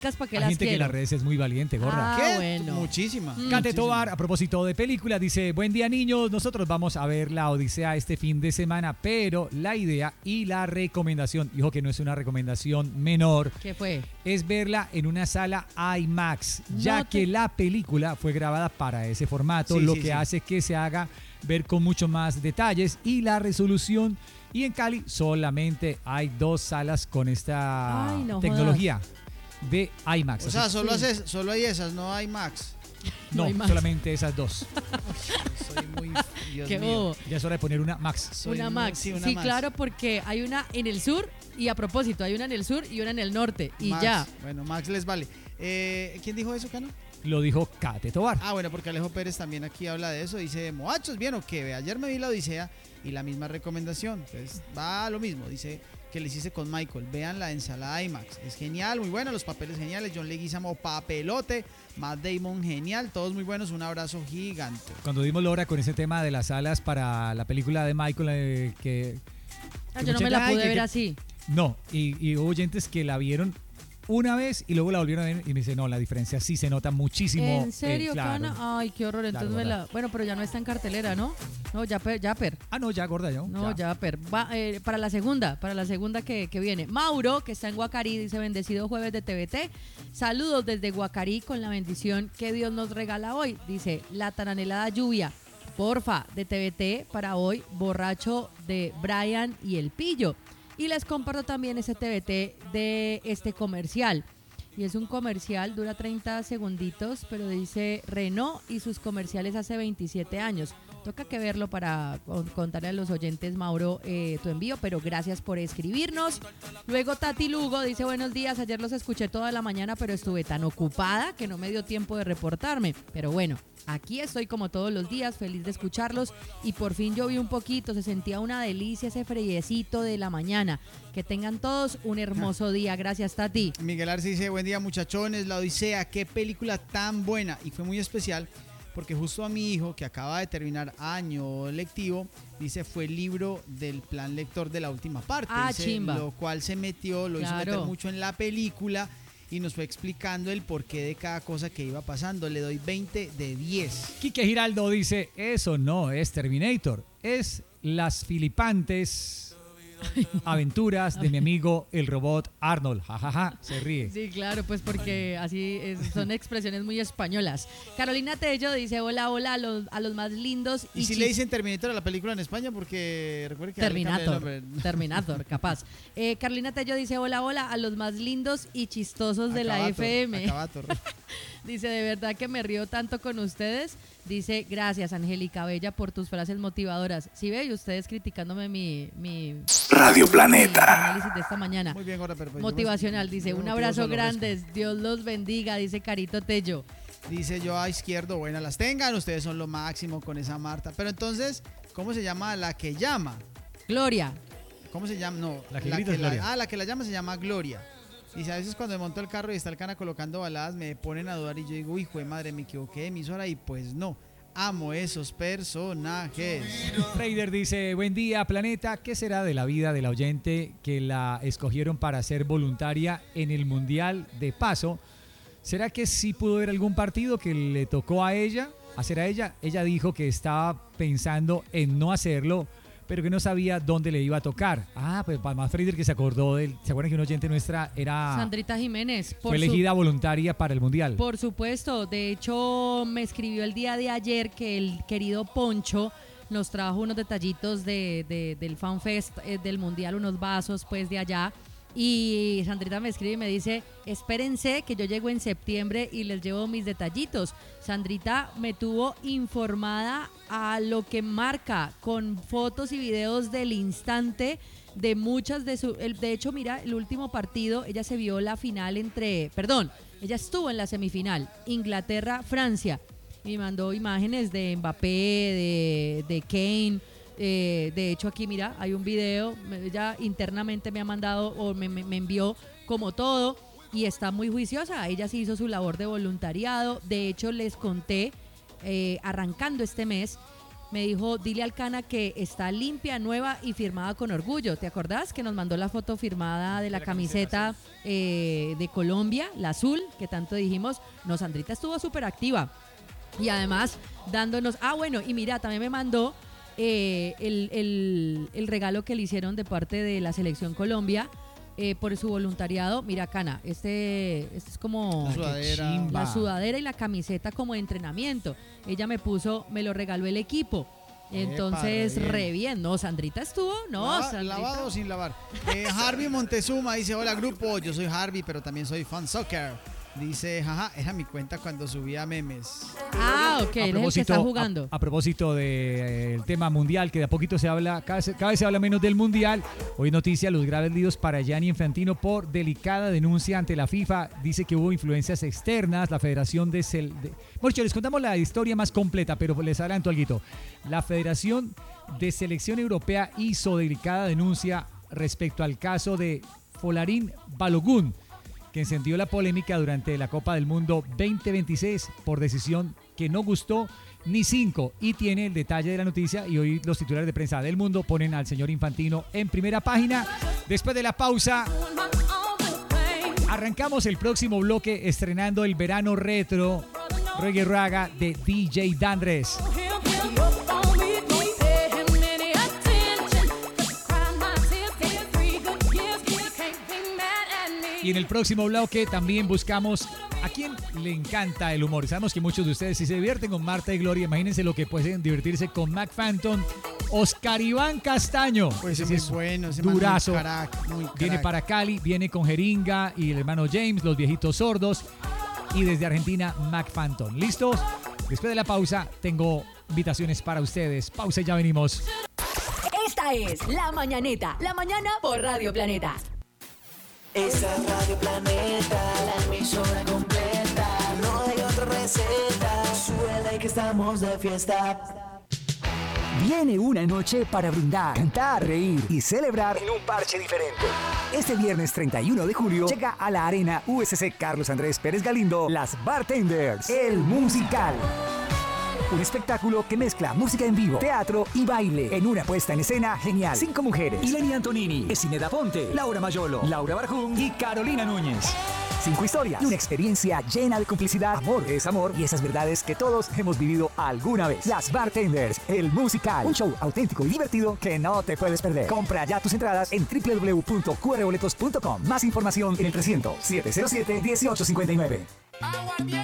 ¿para qué Hay las gente que en quiero? las redes es muy valiente, gorda. Ah, ¿Qué? bueno. Muchísima. Cate Tobar, a propósito de película, dice: buen día, niños, nosotros vamos a ver La Odisea este fin de semana, pero la idea y la recomendación, dijo que no es una recomendación menor, ¿Qué fue? es verla en una sala IMAX, ya No te- que la película fue grabada para ese formato, Sí, lo sí, que sí. hace que se haga ver con mucho más detalles y la resolución. Y en Cali solamente hay 2 salas con esta Ay, no tecnología de IMAX. O sea, Así- solo hay esas, no hay Max. no, hay más. solamente esas 2. Soy muy... Dios Qué mío. bobo. Ya es hora de poner una Max. Soy Una muy- Max. sí, Sí, una Max. claro, porque hay una en el sur y a propósito, hay una en el sur y una en el norte. Y Max. ya. Bueno, Max les vale. ¿Quién dijo eso, Cano? Lo dijo Cate Tobar. Ah, bueno, porque Alejo Pérez también aquí habla de eso. Dice, moachos, ¿bien o qué? Ve, ayer me vi La Odisea y la misma recomendación. Pues va a lo mismo. Dice que les hice con Michael. Vean la ensalada IMAX. Es genial, muy buena. Los papeles geniales. John Leguizamo, papelote. Matt Damon, genial. Todos muy buenos. Un abrazo gigante. Cuando dimos la hora con ese tema de las salas para la película de Michael, que Yo no me la Ay, pude que- ver que- así. No, y hubo oyentes que la vieron una vez y luego la volvieron a ver y me dice, no, la diferencia sí se nota muchísimo. ¿En serio, claro. Cana? Ay, qué horror. Entonces Claro, me la... Bueno, pero ya no está en cartelera, ¿no? No, ya per. Ah, no, ya, gorda, yo. No, ya per. Para la segunda que viene. Mauro, que está en Guacarí, dice: bendecido jueves de TVT. Saludos desde Guacarí con la bendición que Dios nos regala hoy. Dice: la tan anhelada lluvia. Porfa, de TVT para hoy, borracho de Brian y el Pillo. Y les comparto también ese TVT de este comercial. Y es un comercial, dura 30 segunditos, pero dice Renault y sus comerciales hace 27 años. Toca que verlo para contarle a los oyentes, Mauro, tu envío, pero gracias por escribirnos. Luego Tati Lugo dice: buenos días, ayer los escuché toda la mañana, pero estuve tan ocupada que no me dio tiempo de reportarme. Pero bueno, aquí estoy como todos los días, feliz de escucharlos y por fin llovió un poquito, se sentía una delicia ese friecito de la mañana. Que tengan todos un hermoso día. Gracias, Tati. Miguel Arce dice, buen día muchachones, La Odisea, qué película tan buena. Y fue muy especial porque justo a mi hijo, que acaba de terminar año lectivo, dice, fue el libro del plan lector de la última parte. Ah, Dice, chimba. lo cual se metió, lo hizo Claro. meter mucho en la película y nos fue explicando el porqué de cada cosa que iba pasando. Le doy 20 de 10. Quique Giraldo dice, eso no es Terminator, es las filipantes aventuras de mi amigo el robot Arnold. Jajaja, se ríe. Sí, claro, pues porque así son expresiones muy españolas. Carolina Tello dice: hola, hola a los más lindos. Y si le dicen Terminator a la película en España, porque recuerde que Terminator, capaz. Carolina Tello dice: hola, hola a los más lindos y chistosos de la Acabato, FM. acabato. Dice: de verdad que me río tanto con ustedes. Dice: gracias, Angélica Bella, por tus frases motivadoras. Si ve, y ustedes criticándome mi Radio Planeta. análisis de esta mañana. Muy bien, ahora, pero pues, Motivacional, dice: yo me un motivo abrazo solo, grande, Dios los bendiga, dice Carito Tello. Dice yo a izquierdo, buenas las tengan, ustedes son lo máximo con esa Marta. Pero entonces, ¿cómo se llama la que llama? Gloria. ¿Cómo se llama? No, La que grita es Gloria. la que la llama se llama Gloria. Dice, a veces cuando me monto el carro y está el Cana colocando baladas, me ponen a dudar y yo digo, hijo de madre, me equivoqué de emisora y pues no. Amo esos personajes. Raider dice, buen día planeta, ¿qué será de la vida de la oyente que la escogieron para ser voluntaria en el Mundial de Paso? ¿Será que sí pudo ver algún partido que le tocó a ella, hacer a ella? Ella dijo que estaba pensando en no hacerlo, pero que no sabía dónde le iba a tocar. Ah, pues más Freider que se acordó de él. ¿Se acuerdan que una oyente nuestra era Sandrita Jiménez. fue elegida voluntaria para el Mundial? Por supuesto, de hecho me escribió el día de ayer que el querido Poncho nos trajo unos detallitos del FanFest del Mundial, unos vasos pues de allá. Y Sandrita me escribe y me dice: espérense que yo llego en septiembre y les llevo mis detallitos. Sandrita me tuvo informada a lo que marca, con fotos y videos del instante de muchas de su... De hecho, mira, el último partido, ella se vio la final ella estuvo en la semifinal, Inglaterra-Francia. Y me mandó imágenes de Mbappé, de Kane. De hecho, aquí mira, hay un video, ella internamente me ha mandado o me envió como todo y está muy juiciosa. Ella sí hizo su labor de voluntariado. De hecho, les conté, arrancando este mes, me dijo, dile al Cana que está limpia, nueva y firmada con orgullo. ¿Te acordás que nos mandó la foto firmada de la camiseta de Colombia, la azul, que tanto dijimos? No, Sandrita estuvo súper activa. Y además dándonos... bueno, y mira, también me mandó el regalo que le hicieron de parte de la Selección Colombia por su voluntariado. Mira, Cana, este es como la sudadera y la camiseta como de entrenamiento. Ella me lo regaló el equipo. Entonces, re bien, ¿no? Sandrita estuvo, ¿no? Sandrita. Lavado o sin lavar. Harvey Montezuma dice, hola grupo, yo soy Harvey, pero también soy fan soccer. Dice, jaja, era mi cuenta cuando subía memes. Ok, él es el que está jugando. A propósito del tema mundial, que de a poquito se habla, cada vez se habla menos del mundial. Hoy noticia, los graves líos para Gianni Infantino por delicada denuncia ante la FIFA. Dice que hubo influencias externas, la Federación Bueno, les contamos la historia más completa, pero les adelanto algo. La Federación de Selección Europea hizo delicada denuncia respecto al caso de Folarin Balogun, que encendió la polémica durante la Copa del Mundo 2026 por decisión que no gustó ni 5. Y tiene el detalle de la noticia, y hoy los titulares de prensa del mundo ponen al señor Infantino en primera página. Después de la pausa, arrancamos el próximo bloque estrenando el verano retro Reggae Raga de DJ Dandres. Y en el próximo bloque también buscamos a quien le encanta el humor. Sabemos que muchos de ustedes, si se divierten con Marta y Gloria, imagínense lo que pueden divertirse con Mac Phantom. Oscar Iván Castaño. Pues es muy bueno, ese durazo. Muy crack. Viene para Cali, viene con Jeringa y el hermano James, los viejitos sordos. Y desde Argentina, Mac Phantom. ¿Listos? Después de la pausa, tengo invitaciones para ustedes. Pausa y ya venimos. Esta es La Mañaneta. La mañana por Radio Planeta. Esa es Radio Planeta, la emisora completa. No hay otra receta. Súbela y que estamos de fiesta. Viene una noche para brindar, cantar, reír y celebrar en un parche diferente. Este viernes 31 de julio llega a la Arena USC Carlos Andrés Pérez Galindo Las Bartenders, el musical. Un espectáculo que mezcla música en vivo, teatro y baile en una puesta en escena genial. 5 mujeres: Ilenia Antonini, Esineda Ponte, Laura Mayolo, Laura Barjún y Carolina Núñez. 5 historias y una experiencia llena de complicidad, amor es amor y esas verdades que todos hemos vivido alguna vez. Las Bartenders, el musical. Un show auténtico y divertido que no te puedes perder. Compra ya tus entradas en www.qrboletos.com. Más información en el 300-707-1859.